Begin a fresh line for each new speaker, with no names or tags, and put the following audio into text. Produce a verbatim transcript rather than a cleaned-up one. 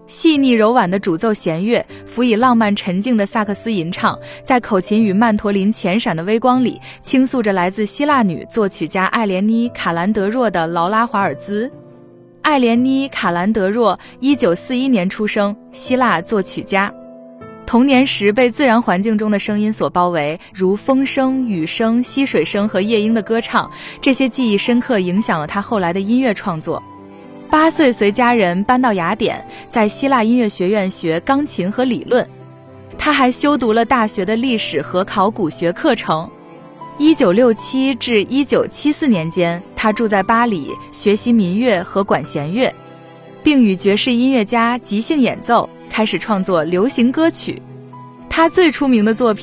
细腻柔婉的主奏弦乐，辅以浪漫沉静的萨克斯吟唱，在口琴与曼陀林浅闪的微光里，倾诉着来自希腊女作曲家艾莲妮·卡兰德若的劳拉·华尔兹。艾莲妮·卡兰德若一九四一年出生，希腊作曲家。童年时被自然环境中的声音所包围，如风声、雨声、溪水声和夜莺的歌唱，这些记忆深刻影响了他后来的音乐创作。八岁随家人搬到雅典，在希腊音乐学院学钢琴和理论。他还修读了大学的历史和考古学课程。一九六七至一九七四年间，他住在巴黎，学习民乐和管弦乐，并与爵士音乐家即兴演奏，开始创作流行歌曲。他最出名的作品